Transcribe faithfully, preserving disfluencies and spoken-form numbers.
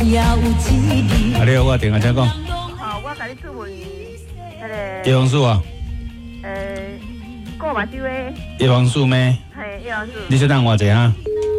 啊，你好，我电话请讲。 哦，我甲你质问，迄个。 叶黄素啊。 呃，顾目睭的。 叶黄素咩？ 嘿，叶黄素。 你先等我一下哈。